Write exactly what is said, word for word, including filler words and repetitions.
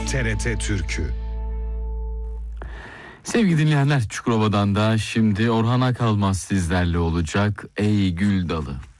T R T Türk'ü. Sevgili dinleyenler, Çukurova'dan da şimdi Orhan Akalmaz sizlerle olacak. Ey Gül Dalı.